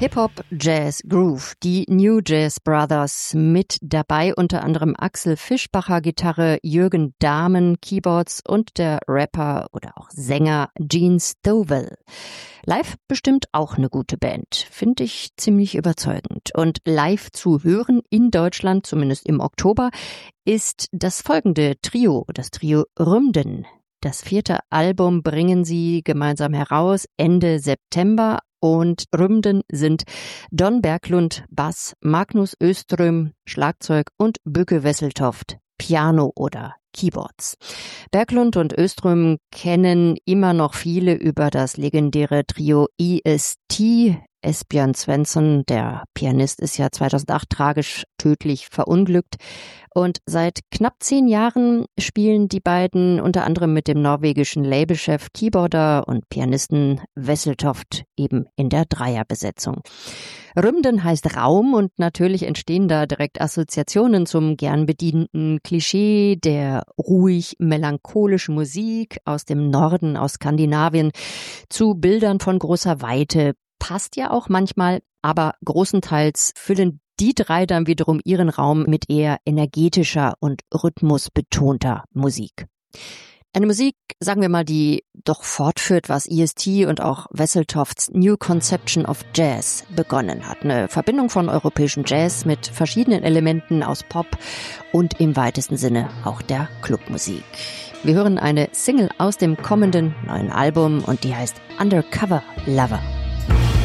Hip-Hop, Jazz, Groove, die New Jazz Brothers mit dabei, unter anderem Axel Fischbacher Gitarre, Jürgen Dahmen Keyboards und der Rapper oder auch Sänger Gene Stovall. Live bestimmt auch eine gute Band, finde ich ziemlich überzeugend. Und live zu hören in Deutschland, zumindest im Oktober, ist das folgende Trio, das Trio Rümden. Das 4. Album bringen sie gemeinsam heraus Ende September. Und Rümden sind Don Berglund Bass, Magnus Öström Schlagzeug und Bücke Wesseltoft Piano oder Keyboards. Berglund und Öström kennen immer noch viele über das legendäre Trio EST. Esbjörn Svensson, der Pianist, ist ja 2008 tragisch tödlich verunglückt. Und seit knapp 10 Jahren spielen die beiden unter anderem mit dem norwegischen Labelchef, Keyboarder und Pianisten Wesseltoft eben in der Dreierbesetzung. Rümden heißt Raum und natürlich entstehen da direkt Assoziationen zum gern bedienten Klischee der ruhig melancholischen Musik aus dem Norden, aus Skandinavien, zu Bildern von großer Weite. Passt ja auch manchmal, aber großenteils füllen die drei dann wiederum ihren Raum mit eher energetischer und rhythmusbetonter Musik. Eine Musik, sagen wir mal, die doch fortführt, was EST und auch Wesseltofts New Conception of Jazz begonnen hat. Eine Verbindung von europäischem Jazz mit verschiedenen Elementen aus Pop und im weitesten Sinne auch der Clubmusik. Wir hören eine Single aus dem kommenden neuen Album und die heißt Undercover Lover.